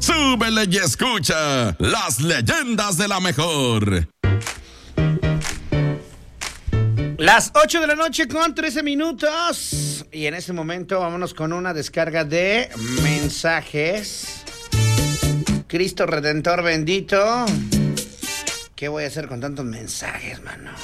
Súbele y escucha las leyendas de la mejor. Las 8 de la noche con 13 minutos. Y en este momento vámonos con una descarga de mensajes. Cristo Redentor bendito. ¿Qué voy a hacer con tantos mensajes, mano?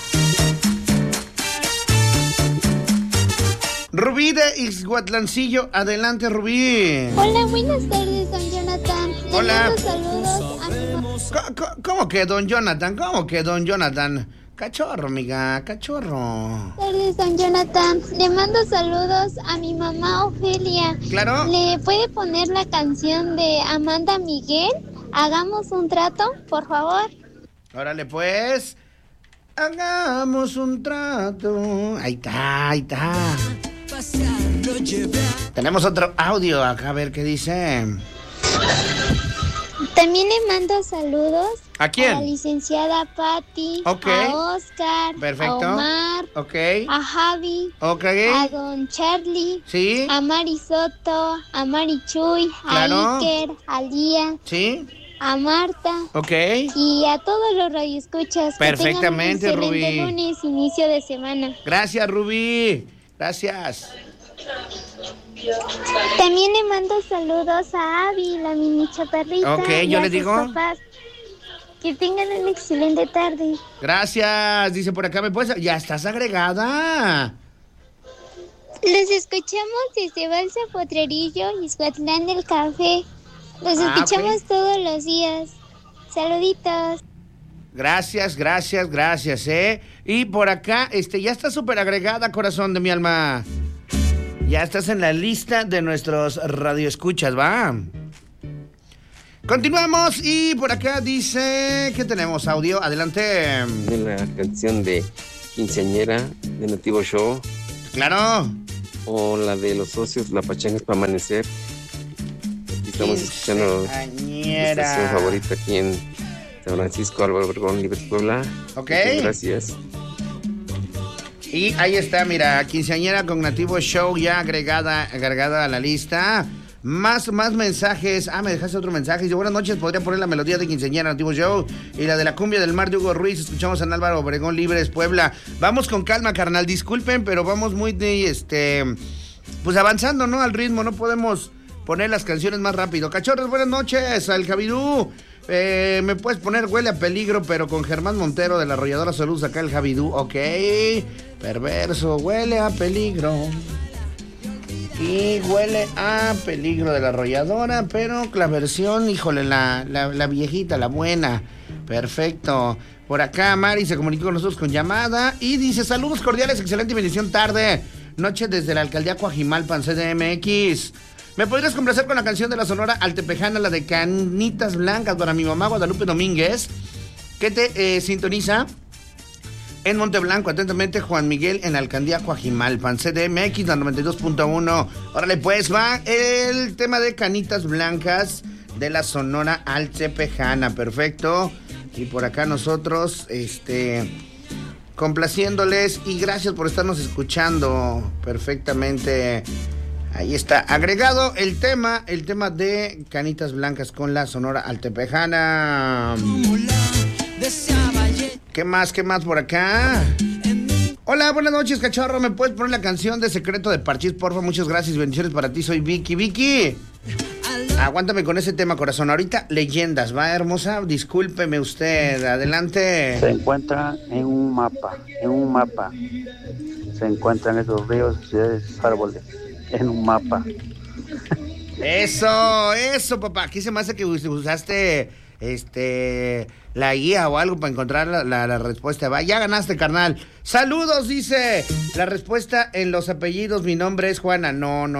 Rubí de Ixhuatlancillo. Adelante, Rubí. Hola, buenas tardes, don Jonathan. Hola. Le mando saludos a mi mamá. ¿Cómo que don Jonathan? ¿Cómo que don Jonathan? Cachorro, amiga, cachorro. Buenas tardes, don Jonathan. Le mando saludos a mi mamá Ofelia. ¿Claro? ¿Le puede poner la canción de Amanda Miguel? Hagamos un trato, por favor. Órale, pues. Hagamos un trato. Ahí está, ahí está. Tenemos otro audio acá, a ver qué dice. También le mando saludos ¿A quién? a la licenciada Patti, Ok. a Oscar, Perfecto. a Omar, Ok. a Javi, Ok. a don Charlie, Sí. a Mari Soto, a Mari Chuy, Claro. a Iker, a Lía, Sí. a Marta Ok. y a todos los radioescuchas. Perfectamente, que tengan un excelente Rubí. lunes, inicio de semana. Gracias, Rubí. Gracias. También le mando saludos a Abby, la mini chaparrita. Ok, y yo a le sus digo. papás. Que tengan una excelente tarde. Gracias. Dice por acá, ¿me puedes? Ya estás agregada. Los escuchamos desde Balsa Potrerillo, Ixhuatlán del Café. Los escuchamos ok. todos los días. Saluditos. Gracias, gracias, gracias, Y por acá, ya está súper agregada, corazón de mi alma. Ya estás en la lista de nuestros radioescuchas, ¿va? Continuamos y por acá dice que tenemos audio. Adelante. De la canción de Quinceañera de Nativo Show. Claro. O la de los socios, La Pachanga es para amanecer. Aquí estamos escuchando la Quinceañera. estación favorita aquí en San Francisco, Álvaro Obregón, Libres Puebla. Ok. Muchas gracias. Y ahí está, mira, Quinceañera con Nativo Show ya agregada a la lista. Más mensajes. Me dejaste otro mensaje. Dice, buenas noches, podría poner la melodía de Quinceañera Nativo Show y la de la cumbia del mar de Hugo Ruiz. Escuchamos en Álvaro Obregón, Libres, Puebla. Vamos con calma, carnal, disculpen, pero vamos muy pues avanzando, ¿no? Al ritmo, no podemos poner las canciones más rápido. Cachorros, buenas noches, al Javidú. Me puedes poner Huele a Peligro, pero con Germán Montero de la Arrolladora Salud, acá el Javidú. Ok, perverso, Huele a Peligro. Y Huele a Peligro de la Arrolladora, pero la versión, híjole, la viejita, la buena. Perfecto. Por acá Mari se comunicó con nosotros con llamada y dice, saludos cordiales, excelente bendición tarde. Noche desde la alcaldía Coajimalpan, CDMX. ¿Me podrías complacer con la canción de la Sonora Altepejana, la de Canitas Blancas, para mi mamá Guadalupe Domínguez, que te sintoniza en Monteblanco? Atentamente, Juan Miguel, en la alcaldía Coajimalpan, CDMX, la 92.1. Órale, pues va el tema de Canitas Blancas de la Sonora Altepejana. Perfecto. Y por acá nosotros, complaciéndoles y gracias por estarnos escuchando perfectamente. Ahí está, agregado el tema de Canitas Blancas con la Sonora Altepejana. ¿Qué más por acá? Hola, buenas noches, cachorro. ¿Me puedes poner la canción de Secreto de Parchís, porfa? Muchas gracias, bendiciones para ti. Soy Vicky. Vicky, aguántame con ese tema, corazón. Ahorita leyendas, ¿va, hermosa? Discúlpeme usted, adelante. Se encuentra en un mapa. Se encuentran esos ríos, ciudades, árboles. En un mapa. Eso, papá. Aquí se me hace que usaste la guía o algo para encontrar la respuesta. Va, ya ganaste, carnal. Saludos, dice. La respuesta en los apellidos. Mi nombre es Juana. No.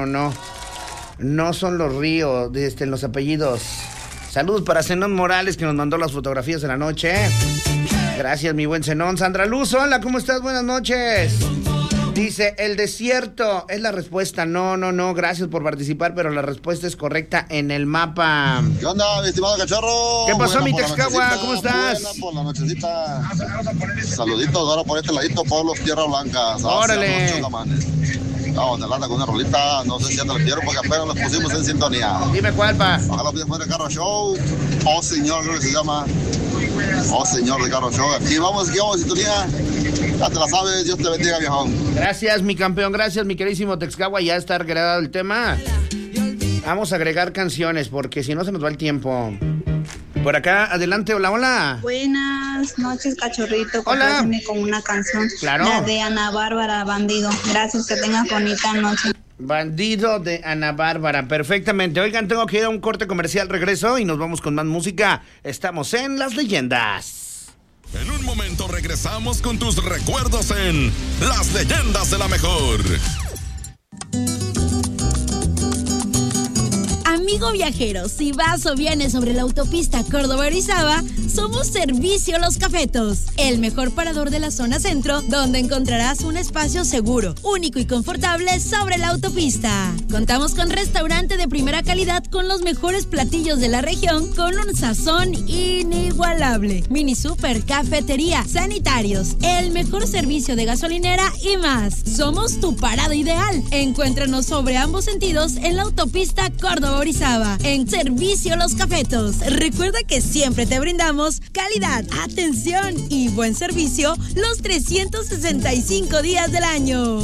No son los ríos, en los apellidos. Saludos para Zenón Morales, que nos mandó las fotografías en la noche. Gracias, mi buen Zenón. Sandra Luz, hola, ¿cómo estás? Buenas noches. Dice, el desierto es la respuesta. No, gracias por participar, pero la respuesta es correcta en el mapa. ¿Qué onda, mi estimado cachorro? ¿Qué pasó, mi Texcagua? ¿Cómo estás? Buena por la nochecita. Saluditos ahora por este ladito, Pueblos Tierra Blanca. Órale. Estamos de lata con una rolita, no sé si ya te la quiero porque apenas nos pusimos en sintonía. Dime cuál, pa. Ojalá pide fuera de Carro Show. Oh señor, creo que se llama. Oh señor de Carro Show. Aquí vamos en sintonía. Ya te la sabes, Dios te bendiga, viejón. Gracias, mi campeón, gracias, mi queridísimo Texcagua. Ya está agregado el tema. Vamos a agregar canciones porque si no se nos va el tiempo. Por acá, adelante, hola, hola. Buenas noches, cachorrito. Hola. Compláceme con una canción. Claro. La de Ana Bárbara, Bandido. Gracias, que tengas bonita noche. Bandido de Ana Bárbara, perfectamente. Oigan, tengo que ir a un corte comercial, regreso y nos vamos con más música. Estamos en Las Leyendas. En un momento regresamos con tus recuerdos en Las Leyendas de la Mejor. Amigo viajero, si vas o vienes sobre la autopista Córdoba-Orizaba, somos Servicio Los Cafetos, el mejor parador de la zona centro, donde encontrarás un espacio seguro, único y confortable sobre la autopista. Contamos con restaurante de primera calidad con los mejores platillos de la región, con un sazón inigualable. Mini super, cafetería, sanitarios, el mejor servicio de gasolinera y más. Somos tu parada ideal. Encuéntranos sobre ambos sentidos en la autopista Córdoba-Orizaba, en Servicio Los Cafetos. Recuerda que siempre te brindamos calidad, atención y buen servicio los 365 días del año.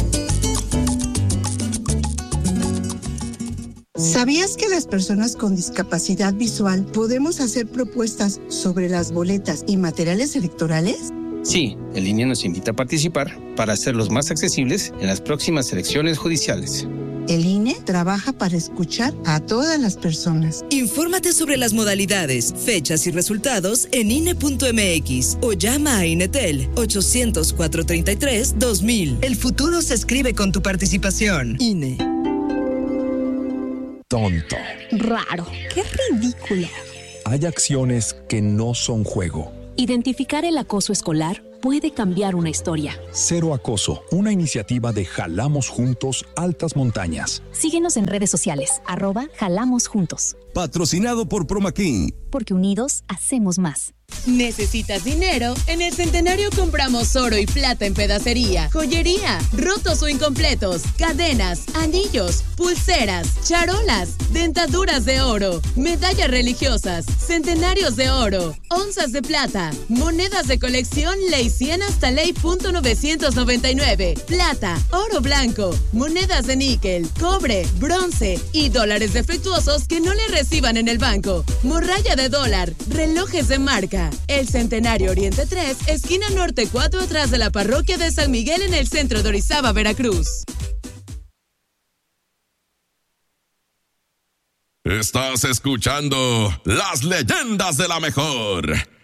¿Sabías que las personas con discapacidad visual podemos hacer propuestas sobre las boletas y materiales electorales? Sí, el INE nos invita a participar para hacerlos más accesibles en las próximas elecciones judiciales. El INE trabaja para escuchar a todas las personas. Infórmate sobre las modalidades, fechas y resultados en INE.mx o llama a INETEL 800-433-2000. El futuro se escribe con tu participación. INE. Tonto. Raro. Qué ridículo. Hay acciones que no son juego. Identificar el acoso escolar puede cambiar una historia. Cero Acoso, una iniciativa de Jalamos Juntos Altas Montañas. Síguenos en redes sociales, @Jalamos Juntos. Patrocinado por Promaquín. Porque unidos hacemos más. ¿Necesitas dinero? En el Centenario compramos oro y plata en pedacería, joyería, rotos o incompletos, cadenas, anillos, pulseras, charolas, dentaduras de oro, medallas religiosas, centenarios de oro, onzas de plata, monedas de colección Ley 100 hasta Ley .999, plata, oro blanco, monedas de níquel, cobre, bronce y dólares defectuosos que no le reciban en el banco, morralla de dólar, relojes de marca. El Centenario Oriente 3, esquina norte 4, atrás de la parroquia de San Miguel en el centro de Orizaba, Veracruz. Estás escuchando Las Leyendas de la Mejor.